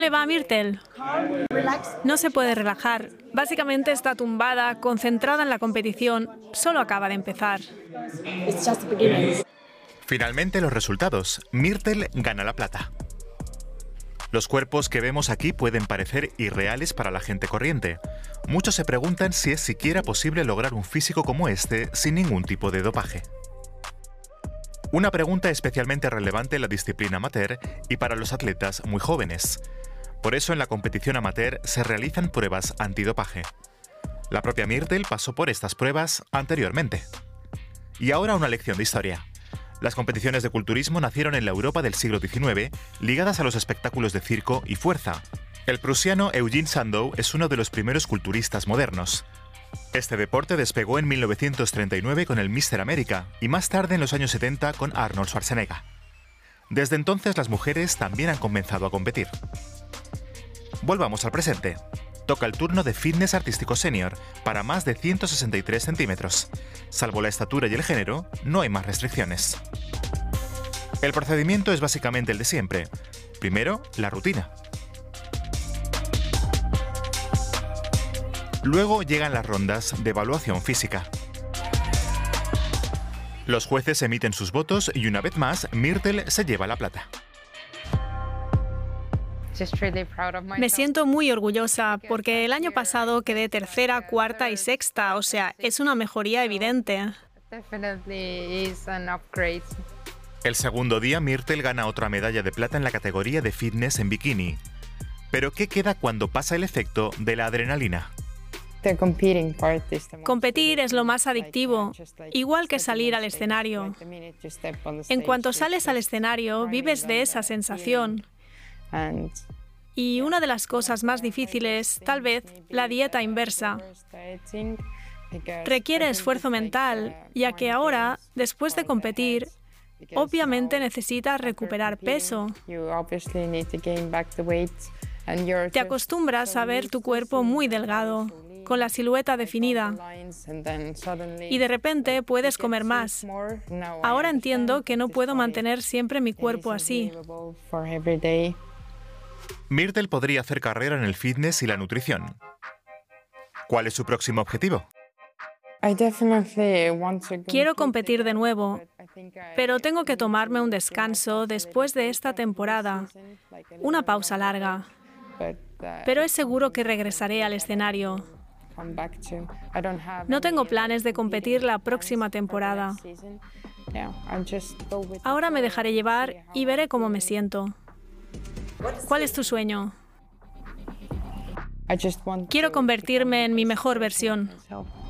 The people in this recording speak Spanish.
Le va a Myrtle. No se puede relajar. Básicamente está tumbada, concentrada en la competición. Solo acaba de empezar. Finalmente los resultados. Myrtle gana la plata. Los cuerpos que vemos aquí pueden parecer irreales para la gente corriente. Muchos se preguntan si es siquiera posible lograr un físico como este sin ningún tipo de dopaje. Una pregunta especialmente relevante en la disciplina amateur y para los atletas muy jóvenes. Por eso en la competición amateur se realizan pruebas antidopaje. La propia Myrtle pasó por estas pruebas anteriormente. Y ahora una lección de historia. Las competiciones de culturismo nacieron en la Europa del siglo XIX, ligadas a los espectáculos de circo y fuerza. El prusiano Eugene Sandow es uno de los primeros culturistas modernos. Este deporte despegó en 1939 con el Mr. América y más tarde en los años 70 con Arnold Schwarzenegger. Desde entonces las mujeres también han comenzado a competir. Volvamos al presente. Toca el turno de fitness artístico senior para más de 163 centímetros. Salvo la estatura y el género, no hay más restricciones. El procedimiento es básicamente el de siempre. Primero, la rutina. Luego llegan las rondas de evaluación física. Los jueces emiten sus votos y una vez más, Myrtle se lleva la plata. Me siento muy orgullosa porque el año pasado quedé tercera, cuarta y sexta, o sea, es una mejoría evidente. El segundo día, Myrtle gana otra medalla de plata en la categoría de fitness en bikini. Pero ¿qué queda cuando pasa el efecto de la adrenalina? Competir es lo más adictivo, igual que salir al escenario. En cuanto sales al escenario, vives de esa sensación. Y una de las cosas más difíciles, tal vez, la dieta inversa. Requiere esfuerzo mental, ya que ahora, después de competir, obviamente necesitas recuperar peso. Te acostumbras a ver tu cuerpo muy delgado, con la silueta definida, y de repente puedes comer más. Ahora entiendo que no puedo mantener siempre mi cuerpo así. Myrtle podría hacer carrera en el fitness y la nutrición. ¿Cuál es su próximo objetivo? Quiero competir de nuevo, pero tengo que tomarme un descanso después de esta temporada, una pausa larga. Pero es seguro que regresaré al escenario. No tengo planes de competir la próxima temporada. Ahora me dejaré llevar y veré cómo me siento. ¿Cuál es tu sueño? Quiero convertirme en mi mejor versión.